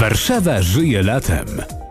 Warszawa żyje latem.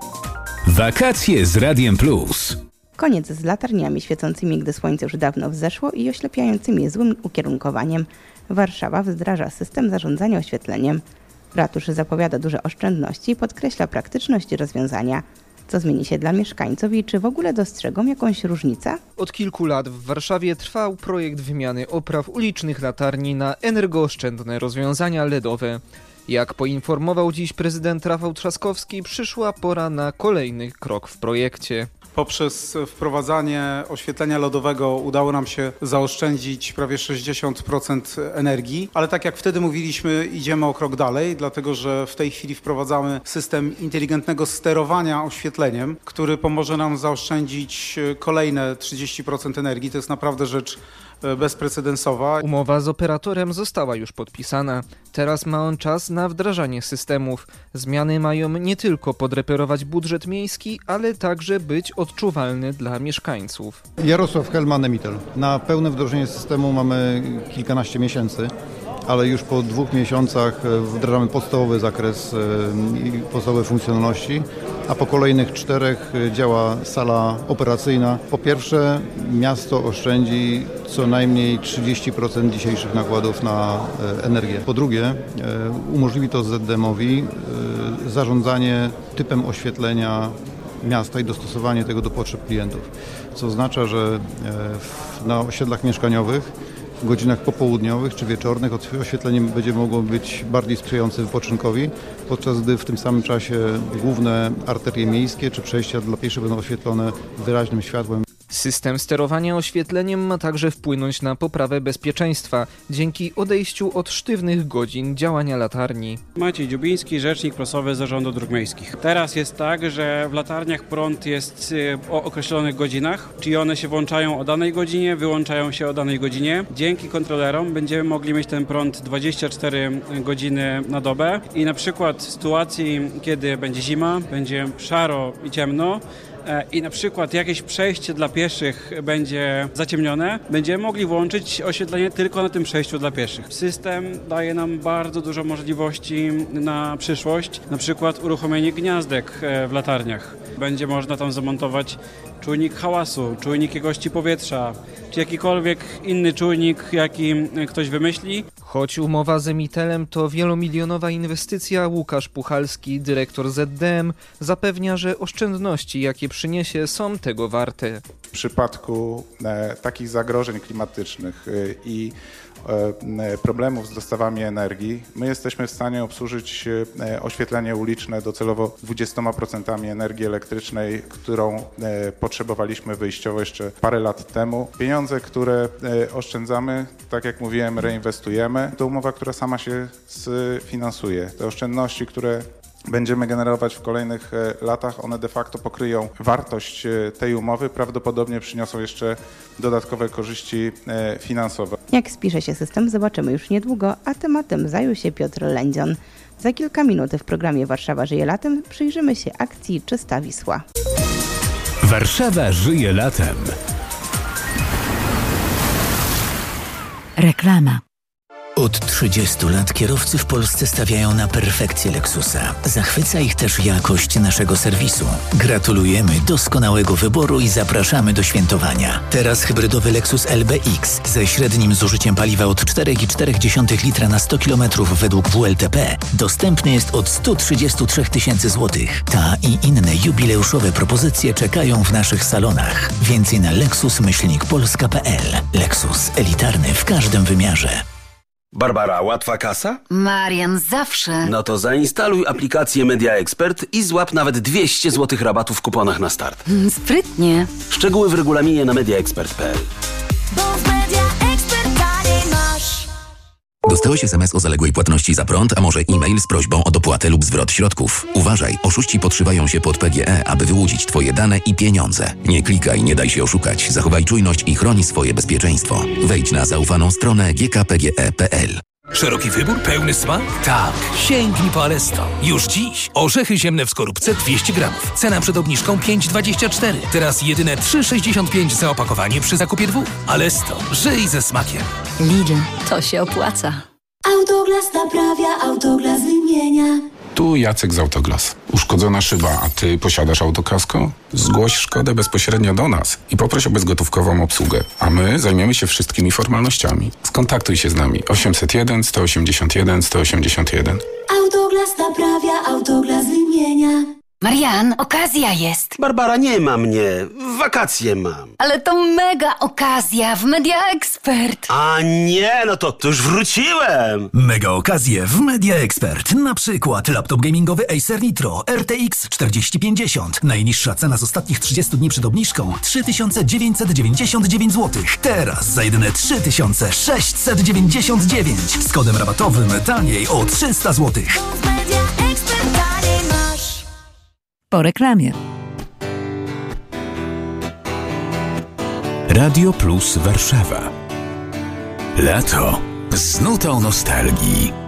Wakacje z Radiem Plus. Koniec z latarniami świecącymi, gdy słońce już dawno wzeszło i oślepiającymi złym ukierunkowaniem. Warszawa wdraża system zarządzania oświetleniem. Ratusz zapowiada duże oszczędności i podkreśla praktyczność rozwiązania. Co zmieni się dla mieszkańców i czy w ogóle dostrzegą jakąś różnicę? Od kilku lat w Warszawie trwał projekt wymiany opraw ulicznych latarni na energooszczędne rozwiązania LEDowe. Jak poinformował dziś prezydent Rafał Trzaskowski, przyszła pora na kolejny krok w projekcie. Poprzez wprowadzanie oświetlenia LEDowego udało nam się zaoszczędzić prawie 60% energii, ale tak jak wtedy mówiliśmy, idziemy o krok dalej, dlatego że w tej chwili wprowadzamy system inteligentnego sterowania oświetleniem, który pomoże nam zaoszczędzić kolejne 30% energii. To jest naprawdę rzecz bezprecedensowa. Umowa z operatorem została już podpisana. Teraz ma on czas na wdrażanie systemów. Zmiany mają nie tylko podreperować budżet miejski, ale także być odczuwalne dla mieszkańców. Jarosław Helman, Emitel. Na pełne wdrożenie systemu mamy kilkanaście miesięcy, ale już po 2 miesiącach wdrażamy podstawowy zakres i podstawowe funkcjonalności, a po kolejnych 4 działa sala operacyjna. Po pierwsze, miasto oszczędzi co najmniej 30% dzisiejszych nakładów na energię. Po drugie, umożliwi to ZDM-owi zarządzanie typem oświetlenia miasta i dostosowanie tego do potrzeb klientów, co oznacza, że na osiedlach mieszkaniowych w godzinach popołudniowych czy wieczornych oświetlenie będzie mogło być bardziej sprzyjające wypoczynkowi, podczas gdy w tym samym czasie główne arterie miejskie czy przejścia dla pieszych będą oświetlone wyraźnym światłem. System sterowania oświetleniem ma także wpłynąć na poprawę bezpieczeństwa dzięki odejściu od sztywnych godzin działania latarni. Maciej Dziubiński, rzecznik prasowy Zarządu Dróg Miejskich. Teraz jest tak, że w latarniach prąd jest o określonych godzinach, czyli one się włączają o danej godzinie, wyłączają się o danej godzinie. Dzięki kontrolerom będziemy mogli mieć ten prąd 24 godziny na dobę i na przykład w sytuacji, kiedy będzie zima, będzie szaro i ciemno, i na przykład jakieś przejście dla pieszych będzie zaciemnione, będziemy mogli włączyć oświetlenie tylko na tym przejściu dla pieszych. System daje nam bardzo dużo możliwości na przyszłość, na przykład uruchomienie gniazdek w latarniach. Będzie można tam zamontować czujnik hałasu, czujnik jakości powietrza, czy jakikolwiek inny czujnik, jaki ktoś wymyśli. Choć umowa z Emitelem to wielomilionowa inwestycja, Łukasz Puchalski, dyrektor ZDM, zapewnia, że oszczędności, jakie przyniesie, są tego warte. W przypadku takich zagrożeń klimatycznych i problemów z dostawami energii, my jesteśmy w stanie obsłużyć oświetlenie uliczne docelowo 20% energii elektrycznej, którą potrzebowaliśmy wyjściowo jeszcze parę lat temu. Pieniądze, które oszczędzamy, tak jak mówiłem, reinwestujemy. To umowa, która sama się sfinansuje. Te oszczędności, które będziemy generować w kolejnych latach, one de facto pokryją wartość tej umowy, prawdopodobnie przyniosą jeszcze dodatkowe korzyści finansowe. Jak spisze się system, zobaczymy już niedługo, a tematem zajął się Piotr Lędzion. Za kilka minut w programie Warszawa żyje latem przyjrzymy się akcji Czysta Wisła. Warszawa żyje latem. Reklama. Od 30 lat kierowcy w Polsce stawiają na perfekcję Lexusa. Zachwyca ich też jakość naszego serwisu. Gratulujemy doskonałego wyboru i zapraszamy do świętowania. Teraz hybrydowy Lexus LBX ze średnim zużyciem paliwa od 4,4 litra na 100 km według WLTP dostępny jest od 133 000 złotych. Ta i inne jubileuszowe propozycje czekają w naszych salonach. Więcej na lexus-polska.pl. Lexus elitarny w każdym wymiarze. Barbara, łatwa kasa? Marian, zawsze. No to zainstaluj aplikację Media Expert i złap nawet 200 zł rabatu w kuponach na start. Sprytnie. Szczegóły w regulaminie na mediaexpert.pl. Dostałeś SMS o zaległej płatności za prąd, a może e-mail z prośbą o dopłatę lub zwrot środków. Uważaj, oszuści podszywają się pod PGE, aby wyłudzić Twoje dane i pieniądze. Nie klikaj, nie daj się oszukać. Zachowaj czujność i chroni swoje bezpieczeństwo. Wejdź na zaufaną stronę gkpge.pl. Szeroki wybór, pełny smak? Tak, sięgnij po Alesto. Już dziś orzechy ziemne w skorupce 200 gramów. Cena przed obniżką 5,24. Teraz jedyne 3,65 za opakowanie przy zakupie 2. Alesto, żyj ze smakiem. Lidl, to się opłaca. Autoglas naprawia, Autoglas wymienia. Tu Tu Jacek z Autoglas. Uszkodzona szyba, a ty posiadasz autokasko? Zgłoś szkodę bezpośrednio do nas i poproś o bezgotówkową obsługę. A my zajmiemy się wszystkimi formalnościami. Skontaktuj się z nami. 801 181 181. Autoglas naprawia, Autoglas wymienia. Marian, okazja jest. Barbara, nie ma mnie. Wakacje mam. Ale to mega okazja w Media Expert. A nie, no to już wróciłem. Mega okazje w Media Expert. Na przykład laptop gamingowy Acer Nitro RTX 4050. Najniższa cena z ostatnich 30 dni przed obniżką 3999 zł. Teraz za jedyne 3699. Z kodem rabatowym taniej o 300 zł. Po reklamie. Radio Plus Warszawa. Lato z nutą nostalgii.